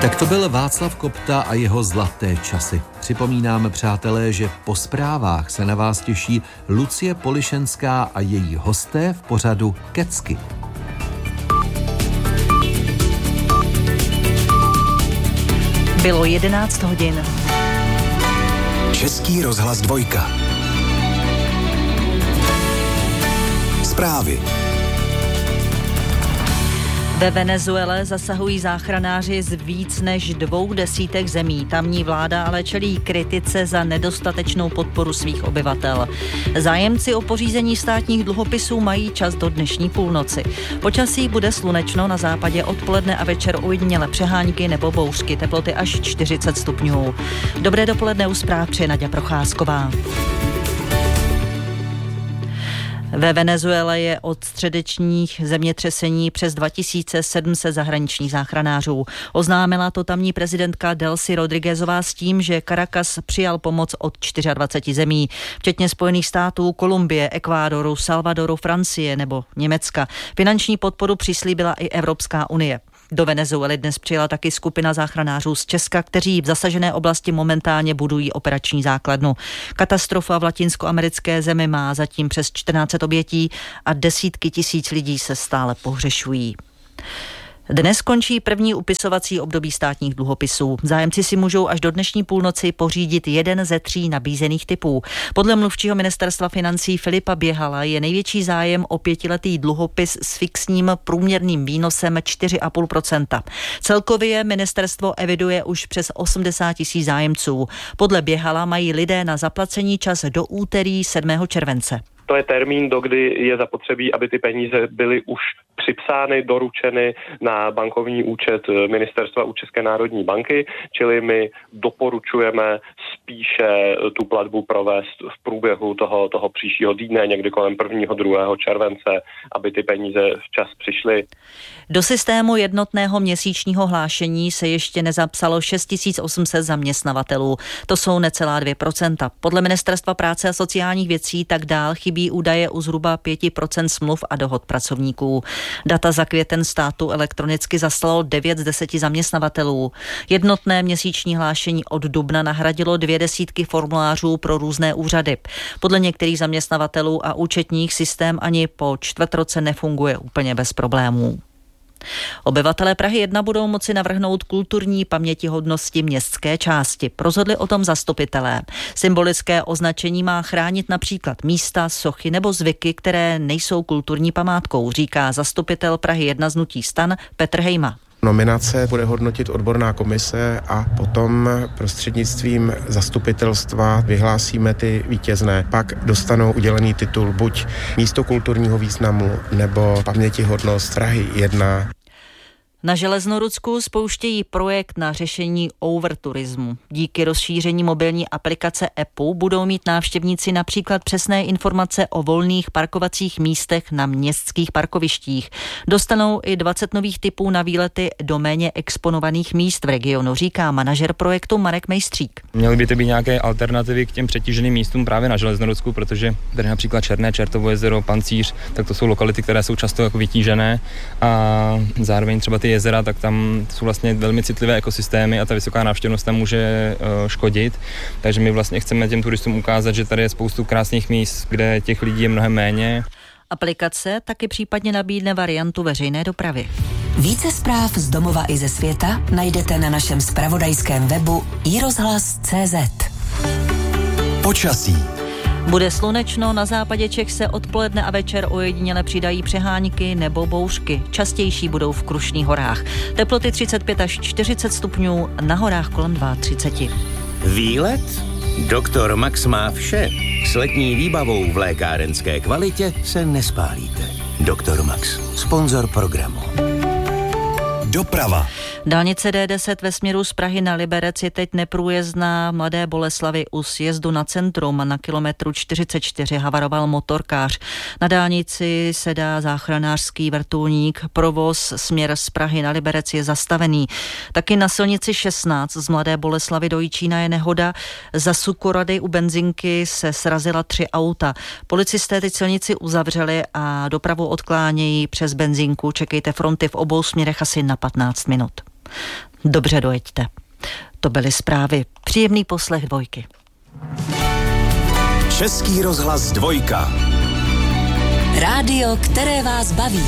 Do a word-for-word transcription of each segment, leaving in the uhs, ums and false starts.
Tak to byl Václav Kopta a jeho zlaté časy. Připomínáme, přátelé, že po zprávách se na vás těší Lucie Polišenská a její hosté v pořadu Kecky. Bylo jedenáct hodin. Český rozhlas dvojka. Zprávy. Ve Venezuele zasahují záchranáři z víc než dvou desítek zemí. Tamní vláda ale čelí kritice za nedostatečnou podporu svých obyvatel. Zájemci o pořízení státních dluhopisů mají čas do dnešní půlnoci. Počasí bude slunečno, na západě odpoledne a večer ujediněle přehánky nebo bouřky, teploty až čtyřicet stupňů. Dobré dopoledne, u zpráv přeje Naďa Procházková. Ve Venezuele je od středečních zemětřesení přes dva tisíce sedm set zahraničních záchranářů. Oznámila to tamní prezidentka Delcy Rodriguezová s tím, že Caracas přijal pomoc od dvacet čtyři zemí, včetně Spojených států, Kolumbie, Ekvádoru, Salvadoru, Francie nebo Německa. Finanční podporu přislíbila i Evropská unie. Do Venezuely dnes přijela taky skupina záchranářů z Česka, kteří v zasažené oblasti momentálně budují operační základnu. Katastrofa v latinskoamerické zemi má zatím přes čtrnáct set obětí a desítky tisíc lidí se stále pohřešují. Dnes končí první upisovací období státních dluhopisů. Zájemci si můžou až do dnešní půlnoci pořídit jeden ze tří nabízených typů. Podle mluvčího ministerstva financí Filipa Běhala je největší zájem o pětiletý dluhopis s fixním průměrným výnosem čtyři celá pět procenta. Celkově ministerstvo eviduje už přes osmdesát tisíc zájemců. Podle Běhala mají lidé na zaplacení čas do úterý sedmého července. To je termín, do kdy je zapotřebí, aby ty peníze byly už připsány, doručeny na bankovní účet ministerstva u České národní banky, čili my doporučujeme spíše tu platbu provést v průběhu toho, toho příštího týdne, někdy kolem prvního, druhého července, aby ty peníze včas přišly. Do systému jednotného měsíčního hlášení se ještě nezapsalo šest tisíc osm set zaměstnavatelů. To jsou necelá dvě procenta. Podle Ministerstva práce a sociálních věcí tak dál chybí údaje u zhruba pět procent smluv a dohod pracovníků. Data za květen státu elektronicky zaslalo devět z deseti zaměstnavatelů. Jednotné měsíční hlášení od dubna nahradilo dvě desítky formulářů pro různé úřady. Podle některých zaměstnavatelů a účetních systém ani po čtvrt roce nefunguje úplně bez problémů. Obyvatelé Prahy jedna budou moci navrhnout kulturní pamětihodnosti městské části. Rozhodli o tom zastupitelé. Symbolické označení má chránit například místa, sochy nebo zvyky, které nejsou kulturní památkou, říká zastupitel Prahy jedna z hnutí STAN Petr Hejma. Nominace bude hodnotit odborná komise a potom prostřednictvím zastupitelstva vyhlásíme ty vítězné. Pak dostanou udělený titul buď místo kulturního významu nebo pamětihodnost Prahy jedna. Na Železnorudsku spouštějí projekt na řešení overturismu. Díky rozšíření mobilní aplikace E P U budou mít návštěvníci například přesné informace o volných parkovacích místech na městských parkovištích. Dostanou i dvacet nových typů na výlety do méně exponovaných míst v regionu, říká manažer projektu Marek Mejstřík. Měly by to být nějaké alternativy k těm přetíženým místům právě na Železnorudsku, protože tady například Černé Čertovo jezero, Pancíř, tak to jsou lokality, které jsou často jako vytížené a zároveň třeba ty jezera, tak tam jsou vlastně velmi citlivé ekosystémy a ta vysoká návštěvnost tam může uh, škodit. Takže my vlastně chceme těm turistům ukázat, že tady je spoustu krásných míst, kde těch lidí je mnohem méně. Aplikace taky případně nabídne variantu veřejné dopravy. Více zpráv z domova i ze světa najdete na našem zpravodajském webu i rozhlas tečka cé zet. Počasí. Bude slunečno, na západě Čech se odpoledne a večer ojediněle přidají přehánky nebo bouřky. Častější budou v Krušných horách. Teploty třicet pět až čtyřicet stupňů, na horách kolem třicet dva. Výlet? Doktor Max má vše. S letní výbavou v lékárenské kvalitě se nespálíte. Doktor Max, sponzor programu. Doprava. Dálnice D deset ve směru z Prahy na Liberec je teď neprůjezdná. Mladé Boleslavi u sjezdu na centrum na kilometru čtyřicet čtyři havaroval motorkář. Na dálnici sedá záchranářský vrtulník. Provoz směr z Prahy na Liberec je zastavený. Taky na silnici šestnáct z Mladé Boleslavi do Jičína je nehoda. Za Sukorady u benzinky se srazila tři auta. Policisté teď silnici uzavřeli a dopravu odklánějí přes benzínku. Čekejte fronty v obou směrech asi na patnáct minut. Dobře dojeďte. To byly zprávy. Příjemný poslech Dvojky. Český rozhlas Dvojka. Rádio, které vás baví.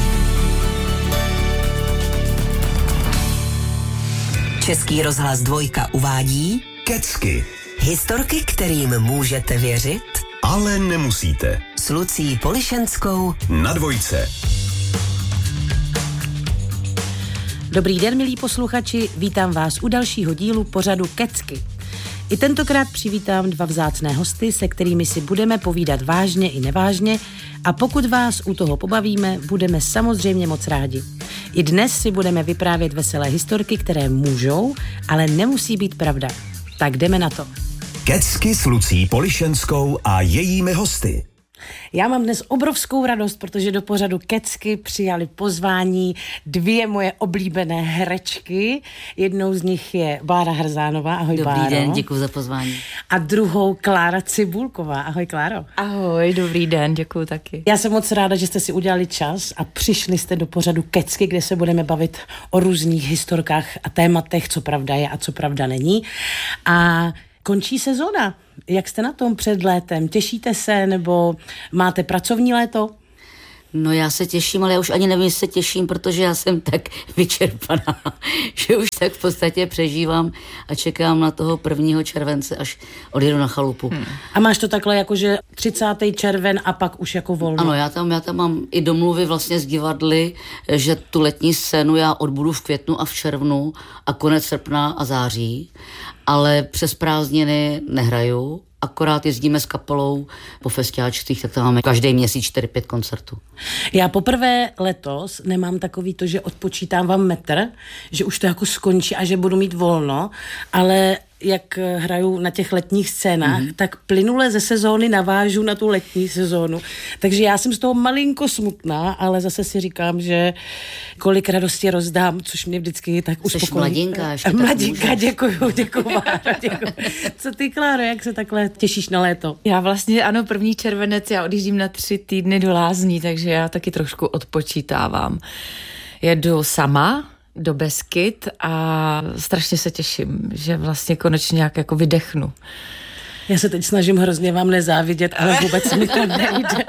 Český rozhlas Dvojka uvádí Kecky. Historky, kterým můžete věřit, Ale nemusíte. s Lucí Polišenskou Na Dvojce. Dobrý den, milí posluchači, vítám vás u dalšího dílu pořadu Kecky. I tentokrát přivítám dva vzácné hosty, se kterými si budeme povídat vážně i nevážně a pokud vás u toho pobavíme, budeme samozřejmě moc rádi. I dnes si budeme vyprávět veselé historky, které můžou, ale nemusí být pravda. Tak jdeme na to. Kecky s Lucí Polišenskou a jejími hosty. Já mám dnes obrovskou radost, protože do pořadu Kecky přijali pozvání dvě moje oblíbené herečky. Jednou z nich je Bára Hrzánová. Ahoj, Dobrý Báro. Dobrý den, děkuji za pozvání. A druhou Klára Cibulková. Ahoj, Kláro. Ahoj, dobrý den, děkuji taky. Já jsem moc ráda, že jste si udělali čas a přišli jste do pořadu Kecky, kde se budeme bavit o různých historkách a tématech, co pravda je a co pravda není. A končí sezona. Jak jste na tom před létem? Těšíte se nebo máte pracovní léto? No já se těším, ale já už ani nevím, jestli se těším, protože já jsem tak vyčerpaná, že už tak v podstatě přežívám a čekám na toho prvního července, až odjedu na chalupu. Hmm. A máš to takhle jako, že třicátého červen a pak už jako volno? Ano, já tam, já tam mám i domluvy vlastně s divadly, že tu letní scénu já odbudu v květnu a v červnu a konec srpna a září, ale přes prázdniny nehraju. Akorát jezdíme s kapelou po festiáčcích, tak tam máme každý měsíc čtyři pět koncertů. Já poprvé letos nemám takový to, že odpočítám vám metr, že už to jako skončí a že budu mít volno, ale jak hraju na těch letních scénách, mm-hmm. tak plynule ze sezóny navážu na tu letní sezónu. Takže já jsem z toho malinko smutná, ale zase si říkám, že kolik radosti rozdám, což mě vždycky tak uspokojí. Jsi mladinka ještě. Mladinka, děkuju, děkuju, Máro, děkuju. Co ty, Kláro, jak se takhle těšíš na léto? Já vlastně, ano, první červenec, já odjíždím na tři týdny do Lázní, takže já taky trošku odpočítávám. Jedu sama do Beskyd a strašně se těším, že vlastně konečně nějak jako vydechnu. Já se teď snažím hrozně vám nezávidět, ale vůbec mi to nejde.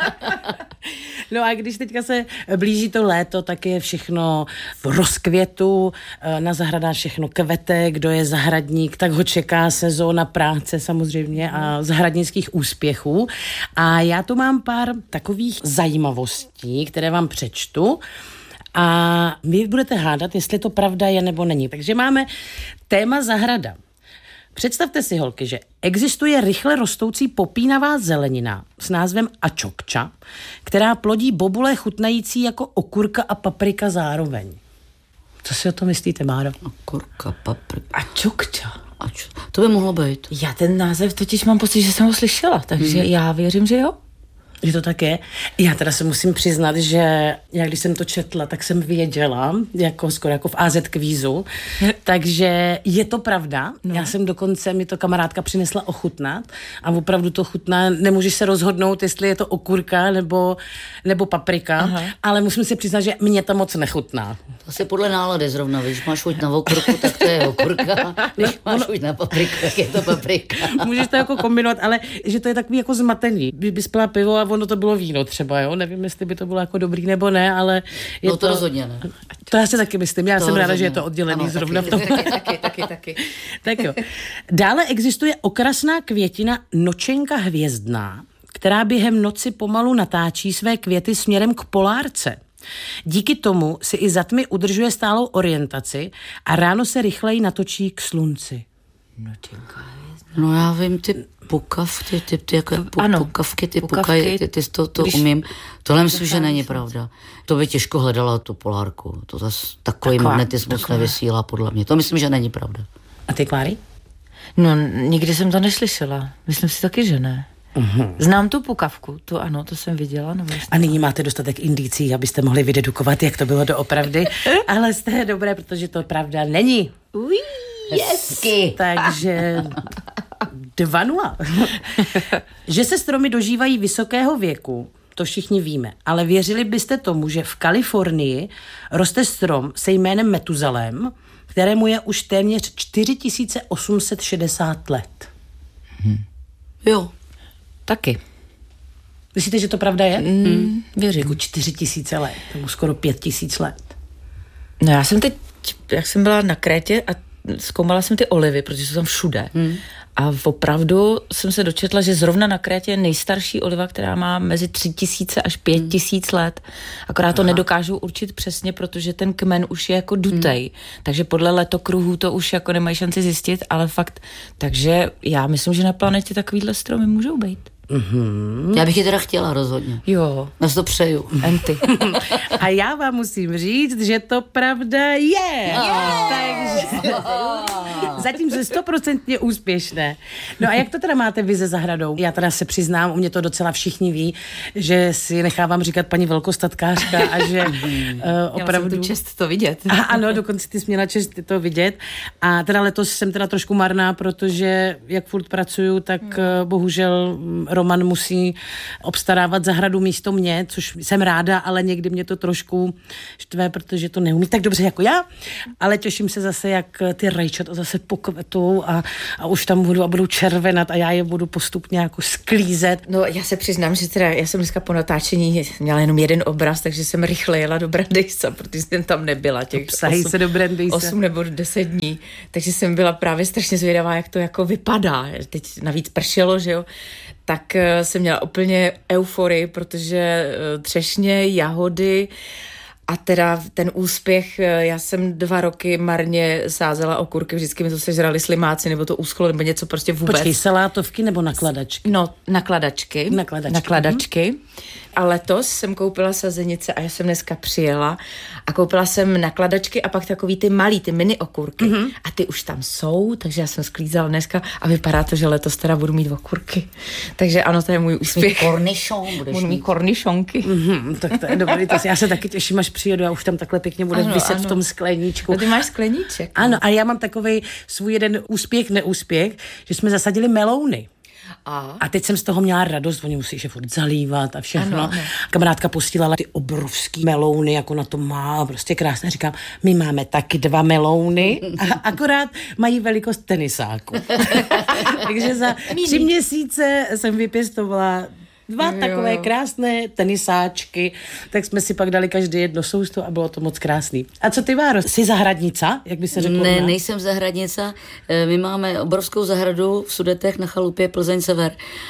No a když teďka se blíží to léto, tak je všechno v rozkvětu, na zahradách všechno kvete, kdo je zahradník, tak ho čeká sezóna práce samozřejmě a zahradnických úspěchů. A já tu mám pár takových zajímavostí, které vám přečtu. A vy budete hádat, jestli to pravda je nebo není. Takže máme téma zahrada. Představte si, holky, že existuje rychle rostoucí popínavá zelenina s názvem ačokča, která plodí bobule chutnající jako okurka a paprika zároveň. Co si o to myslíte, Máro? Okurka, paprika. Ačokča. Ač... To by mohlo být. Já ten název totiž mám pocit, že jsem ho slyšela, takže hmm. já věřím, že jo. Že to tak je. Já teda se musím přiznat, že já když jsem to četla, tak jsem věděla, jako skoro jako v á zet kvízu, takže je to pravda. No. Já jsem dokonce, mi to kamarádka přinesla ochutnat a opravdu to chutná, nemůžeš se rozhodnout, jestli je to okurka nebo, nebo paprika, aha. ale musím si přiznat, že mě to moc nechutná. To asi podle nálady zrovna, když máš chuť na okurku, tak to je okurka, když máš chuť na papriku, tak je to paprika. Můžeš to jako kombinovat, ale že to je takový jako zmatený. Bys pila pivo a ono to bylo víno třeba, jo? Nevím, jestli by to bylo jako dobrý nebo ne, ale je no to, to rozhodně ne. To já si taky myslím. Já to jsem ráda, rozhodně. že je to oddělený ano, zrovna taky, v tom. Taky, taky, taky, taky. Tak jo. Dále existuje okrasná květina nočenka hvězdná, která během noci pomalu natáčí své květy směrem k polárce. Díky tomu si i za tmy udržuje stálou orientaci a ráno se rychleji natočí k slunci. Nočenka hvězdná. No já vím, ty pukavky, ty, ty, jako, pu, ano, pukavky, ty pukavky, pukají, ty, ty to, to když umím. Tohle myslím, že není pravda. To by těžko hledala tu polárku. To zase takový Taková, magnetismus taková. Nevysílá podle mě. To myslím, že není pravda. A ty, Kláry? No, nikdy jsem to neslyšela. Myslím si taky, že ne. Uhum. Znám tu pukavku, to ano, to jsem viděla. No vlastně. A nyní máte dostatek indicí, abyste mohli vydedukovat, jak to bylo doopravdy. Ale jste dobré, protože to pravda není. Ují, hezky. Takže dva nula. Že se stromy dožívají vysokého věku, to všichni víme. Ale věřili byste tomu, že v Kalifornii roste strom se jménem Metuzalem, kterému je už téměř čtyři tisíce osm set šedesát let? Hmm. Jo. Taky. Myslíte, že to pravda je? Mm, věřím. Jako čtyři tisíce let, nebo skoro pět tisíc let. No já jsem teď, jak jsem byla na Krétě a zkoumala jsem ty olivy, protože jsou tam všude. Hmm. A opravdu jsem se dočetla, že zrovna na Krétě je nejstarší oliva, která má mezi tři tisíce až pět tisíc hmm. let. Akorát to Aha. nedokážou určit přesně, protože ten kmen už je jako dutej. Hmm. Takže podle letokruhů to už jako nemají šanci zjistit, ale fakt, takže já myslím, že na planetě takovýhle stromy můžou být. Mm-hmm. Já bych je teda chtěla rozhodně. Jo. Já si to přeju. Enty. A já vám musím říct, že to pravda je. Oh. Takže zatím se stoprocentně úspěšné. No a jak to teda máte vy se zahradou? Já teda se přiznám, u mě to docela všichni ví, že si nechávám říkat paní velkostatkářka a že uh, opravdu... Měla jsem tu čest to vidět. A ano, dokonce ty jsi měla čest to vidět. A teda letos jsem teda trošku marná, protože jak furt pracuju, tak hmm. uh, bohužel Roman musí obstarávat zahradu místo mě, což jsem ráda, ale někdy mě to trošku štve, protože to neumí tak dobře jako já, ale těším se zase, jak ty rajčata zase pokvetou a, a už tam budu a budu červenat a já je budu postupně jako sklízet. No já se přiznám, že teda já jsem dneska po natáčení měla jenom jeden obraz, takže jsem rychle jela do Brandýsa, protože jsem tam nebyla těch osm, se do osm nebo deset dní, takže jsem byla právě strašně zvědavá, jak to jako vypadá. Teď navíc pršelo, že jo, tak jsem měla úplně euforii, protože třešně, jahody a teda ten úspěch, já jsem dva roky marně sázela okurky, vždycky mi to sežrali slimáci, nebo to uschlo, nebo něco prostě vůbec. Počkej, salátovky nebo nakladačky? No, nakladačky. Nakladačky. Nakladačky. A letos jsem koupila sazenice a já jsem dneska přijela a koupila jsem nakladačky a pak takový ty malý, ty mini okurky. Mm-hmm. A ty už tam jsou, takže já jsem sklízala dneska a vypadá to, že letos teda budu mít okurky. Takže ano, to je můj úspěch. Kornišon budeš Budu mít kornišonky. Mm-hmm, tak to je dobrý, to já se taky těším, až přijedu a už tam takhle pěkně bude ano, vyset ano. v tom skleníčku. No ty máš skleníček. Ano, a já mám takovej svůj jeden úspěch, neúspěch, že jsme zasadili melouny. A? a teď jsem z toho měla radost, oni musí se furt zalívat a všechno. Ano, ano. Kamarádka posílala ty obrovský melouny, jako na to má, prostě krásně. Říkám, my máme taky dva melouny, a akorát mají velikost tenisáku. Takže za tři měsíce jsem vypěstovala dva jo. takové krásné tenisáčky, tak jsme si pak dali každý jedno sousto a bylo to moc krásný. A co ty, Váro? Jsi zahradnica, jak by se řeklo? Ne, nejsem zahradnica. My máme obrovskou zahradu v Sudetech na chalupě Plzeň Sever.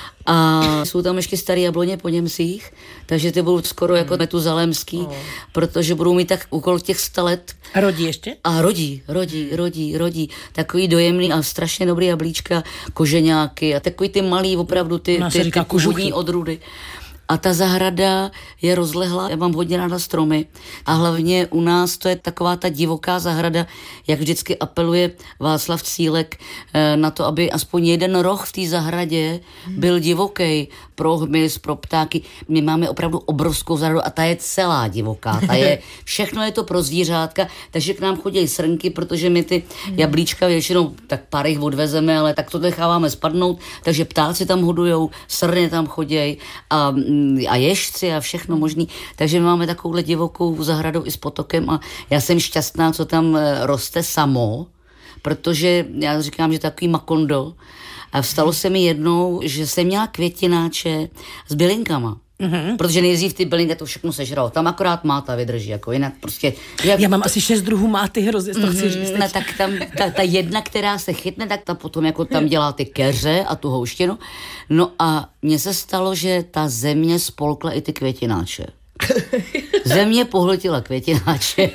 A jsou tam ještě starý jabloně po Němcích, takže ty budou skoro jako hmm. metuzalemský, oh. protože budou mít tak okolo těch sta let. A rodí ještě? A rodí, rodí, rodí, rodí. Takový dojemný a strašně dobrý jablíčka, kožeňáky a takový ty malý, opravdu ty, ty, ty původní odrůdy. A ta zahrada je rozlehlá, já mám hodně ráda stromy a hlavně u nás to je taková ta divoká zahrada, jak vždycky apeluje Václav Cílek na to, aby aspoň jeden roh v té zahradě byl divoký pro hmyz, pro ptáky. My máme opravdu obrovskou zahradu a ta je celá divoká, ta je, všechno je to pro zvířátka, takže k nám chodí srnky, protože my ty jablíčka většinou tak pár jich odvezeme, ale tak to necháváme spadnout, takže ptáci tam hodujou, srny tam chodí a a ježci a všechno možný. Takže my máme takovouhle divokou zahradu i s potokem a já jsem šťastná, co tam roste samo, protože já říkám, že takový makondo. A stalo se mi jednou, že jsem měla květináče s bylinkama. Mm-hmm. Protože nejdřív ty bylinky to všechno sežralo. Tam akorát máta vydrží, jako jinak prostě... Jak... Já mám asi šest druhů máty hrozně, to chci říct. Mm, tak tam ta, ta jedna, která se chytne, tak ta potom jako tam dělá ty keře a tu houštinu. No a mně se stalo, že ta země spolkla i ty květináče. Země pohltila květináče.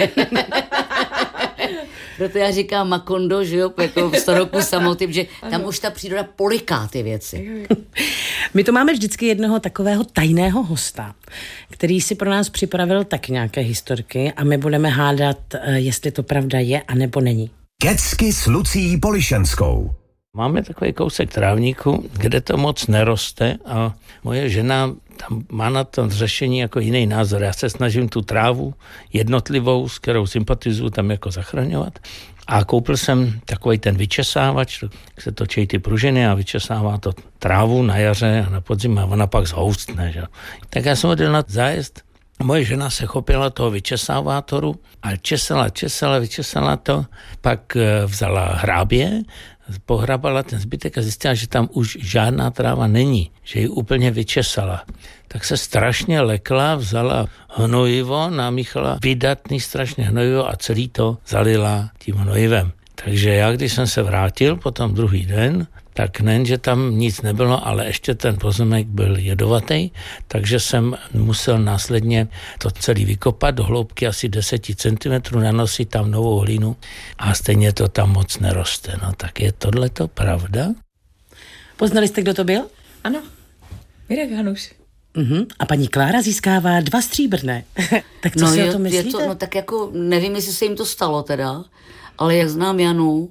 Proto já říkám makondo, že jo, jako v staroku samotyp, že tam ano. už ta příroda poliká ty věci. My tu máme vždycky jednoho takového tajného hosta, který si pro nás připravil tak nějaké historky a my budeme hádat, jestli to pravda je, anebo není. Kecky s Lucií Polišenskou. Máme takový kousek trávníku, kde to moc neroste a moje žena tam má na to řešení jako jiný názor. Já se snažím tu trávu jednotlivou, s kterou sympatizuju, tam jako zachraňovat. A koupil jsem takový ten vyčesávač, jak se točí ty pružiny a vyčesává to trávu na jaře a na podzim a ona pak zhoustne. Že? Tak já jsem odjel na zájezd. Moje žena se chopila toho vyčesávátoru a česala, česala, vyčesala to, pak vzala hrábě, pohrabala ten zbytek a zjistila, že tam už žádná tráva není, že ji úplně vyčesala. Tak se strašně lekla, vzala hnojivo, namíchala vydatný strašně hnojivo a celý to zalila tím hnojivem. Takže já, když jsem se vrátil potom druhý den, tak nejen, že tam nic nebylo, ale ještě ten pozemek byl jedovatý, takže jsem musel následně to celý vykopat do hloubky asi deset centimetrů, nanosit tam novou hlínu a stejně to tam moc neroste. No tak je tohleto pravda? Poznali jste, kdo to byl? Ano, Mirek Hanuš. Uh-huh. A paní Klára získává dva stříbrné. Tak co no si je, o tom myslíte? Je to, no tak jako, nevím, jestli se jim to stalo teda, ale jak znám Janu,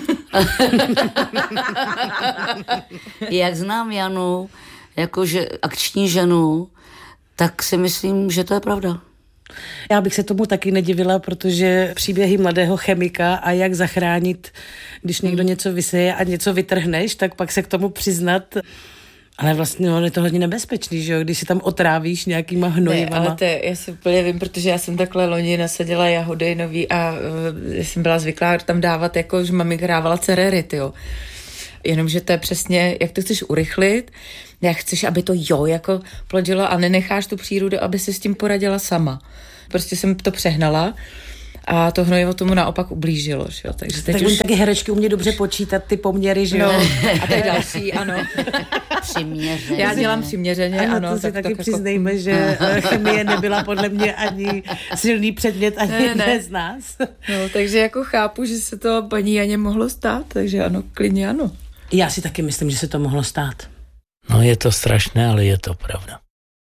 jak znám Janu, jakože akční ženu, tak si myslím, že to je pravda. Já bych se tomu taky nedivila, protože příběhy mladého chemika a jak zachránit, když někdo něco vyseje a něco vytrhneš, tak pak se k tomu přiznat. Ale vlastně on je to hodně nebezpečný, že jo, když si tam otrávíš nějakýma hnojivama. Ne, ale to je, já si úplně vím, protože já jsem takhle loni nasadila jahody nový a uh, jsem byla zvyklá tam dávat, jako, že maminka dávala cerery, tyjo. Jenomže to je přesně, jak to chceš urychlit, jak chceš, aby to jo, jako plodilo a nenecháš tu přírodu, aby si s tím poradila sama. Prostě jsem to přehnala a to hnojivo tomu naopak ublížilo, že jo. Takže teď tak už... taky herečky umějí dobře počítat ty poměry, že jo. No, a to je další, ano. Přiměřeně. Já dělám přiměřeně, ano. ano to si tak taky tak přiznejme, jako... že chemie nebyla podle mě ani silný předmět, ani ne, jedné ne. z nás. No, takže jako chápu, že se to paní Janě mohlo stát, takže ano, klidně ano. Já si taky myslím, že se to mohlo stát. No je to strašné, ale je to pravda.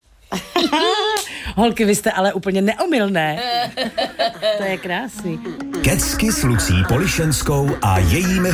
Holky, vy jste ale úplně neomylné. To je krásný. Kecky s Lucí Polišenskou a jejími